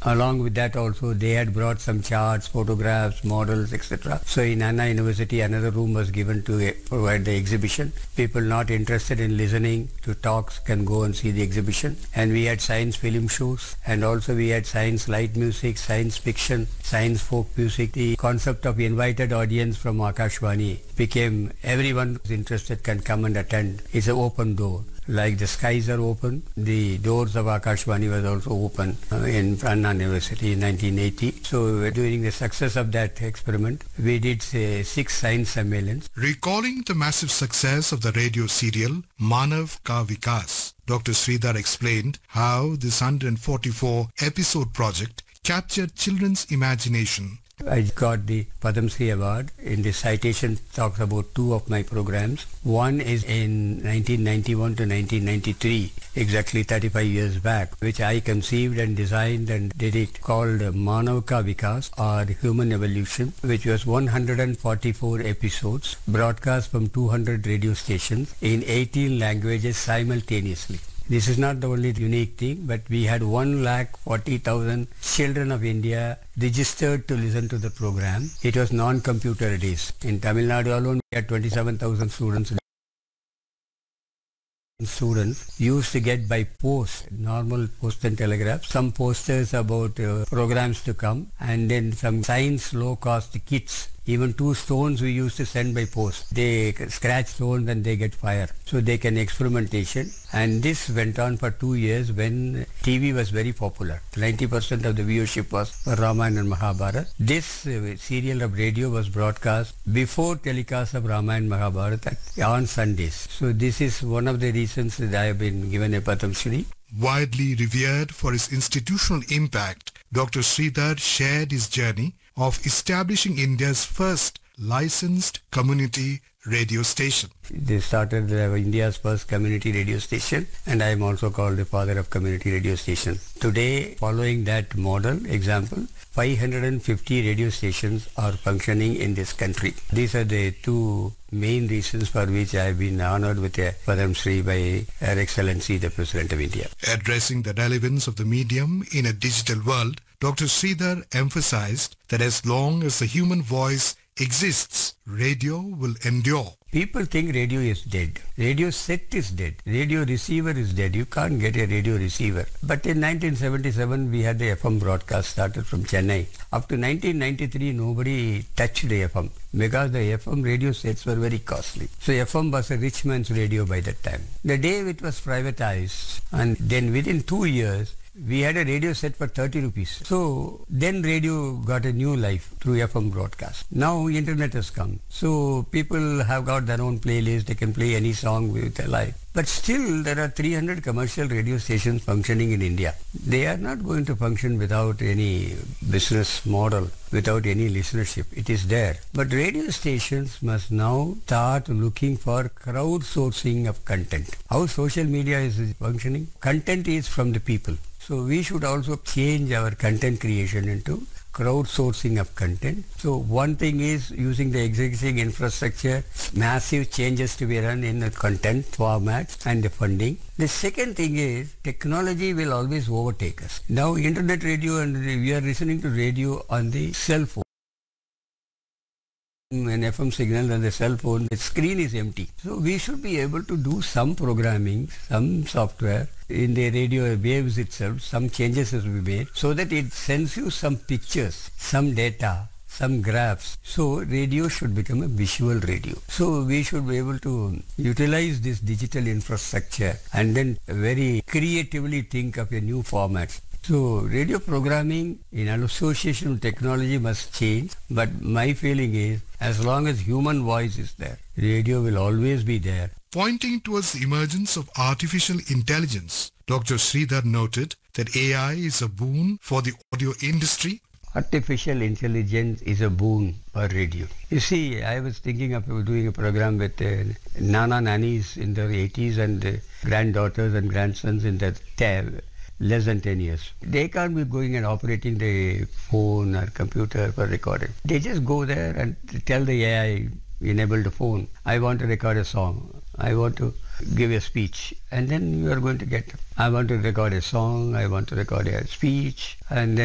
Along with that also, they had brought some charts, photographs, models, etc. So in Anna University, another room was given to provide the exhibition. People not interested in listening to talks can go and see the exhibition. And we had science film shows, and also we had science light music, science fiction, science folk music. The concept of invited audience from Akashvani became everyone who's interested can come and attend. It's an open door. Like the skies are open, the doors of Akashvani was also open in Anna University in 1980. So during the success of that experiment, we did 6 science sammelans. Recalling the massive success of the radio serial Manav Ka Vikas, Dr. Sridhar explained how this 144 episode project captured children's imagination. I got the Padma Shri Award. In the citation talks about 2 of my programs. One is in 1991 to 1993, exactly 35 years back, which I conceived and designed and did it, called Manav Ka Vikas, or Human Evolution, which was 144 episodes broadcast from 200 radio stations in 18 languages simultaneously. This is not the only unique thing, but we had 140,000 children of India registered to listen to the program. It was non-computer days. In Tamil Nadu alone, we had 27,000 students used to get by post, normal post and telegraph, some posters about programs to come, and then some science low-cost kits. Even 2 stones we used to send by post. They scratch stones and they get fire. So they can experimentation. And this went on for 2 years when TV was very popular. 90% of the viewership was for Ramayana and Mahabharata. This serial of radio was broadcast before telecast of Ramayana and Mahabharata on Sundays. So this is one of the reasons that I have been given a Padma Shri. Widely revered for his institutional impact, Dr. Sridhar shared his journey of establishing India's first licensed community radio station. They started India's first community radio station, and I am also called the father of community radio station. Today, following that model example, 550 radio stations are functioning in this country. These are the 2 main reasons for which I have been honored with a Padma Shri by Her Excellency the President of India. Addressing the relevance of the medium in a digital world, Dr. Sridhar emphasized that as long as the human voice exists, radio will endure. People think radio is dead. Radio set is dead. Radio receiver is dead. You can't get a radio receiver. But in 1977, we had the FM broadcast started from Chennai. Up to 1993, nobody touched the FM because the FM radio sets were very costly. So FM was a rich man's radio by that time. The day it was privatized, and then within 2 years, we had a radio set for 30 rupees. So then radio got a new life through FM broadcast. Now internet has come. So people have got their own playlist. They can play any song with their life. But still there are 300 commercial radio stations functioning in India. They are not going to function without any business model, without any listenership. It is there. But radio stations must now start looking for crowdsourcing of content. How social media is functioning? Content is from the people. So we should also change our content creation into crowdsourcing of content. So one thing is using the existing infrastructure, massive changes to be run in the content formats and the funding. The second thing is technology will always overtake us. Now internet radio, and we are listening to radio on the cell phone. An FM signal on the cell phone, the screen is empty. So we should be able to do some programming, some software in the radio waves itself, some changes has to be made so that it sends you some pictures, some data, some graphs. So radio should become a visual radio. So we should be able to utilize this digital infrastructure and then very creatively think of a new format. So radio programming in association with technology must change, but my feeling is as long as human voice is there, radio will always be there. Pointing towards the emergence of artificial intelligence, Dr. Sridhar noted that AI is a boon for the audio industry. Artificial intelligence is a boon for radio. You see, I was thinking of doing a program with Nana Nannies in their 80s and granddaughters and grandsons in their less than 10 years. They can't be going and operating the phone or computer for recording. They just go there and tell the AI enable the phone, I want to record a song, I want to give a speech, and then you are going to get, I want to record a song, I want to record a speech, and then